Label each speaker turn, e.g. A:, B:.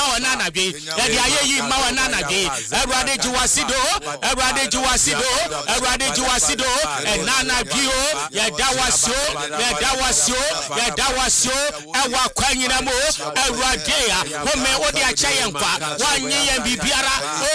A: mawana be yɛde ayɛ yi mawana be Awurade jiwasido Awurade jiwasido enana bio yɛdawasio ɛwa kwanyina mo Awurade a home odi akyɛ yɛnkwa wanye yɛn bibiara